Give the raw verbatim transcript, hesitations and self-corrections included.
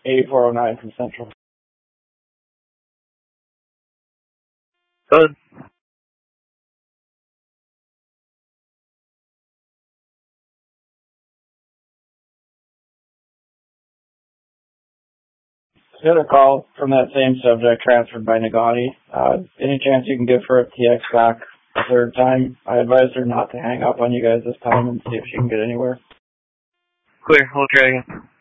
eighty-four oh nine from Central. Good. Got a call from that same subject transferred by Nagani. Uh, any chance you can give her a T X back a third time? I advised her not to hang up on you guys this time and see if she can get anywhere. Clear. We'll try again.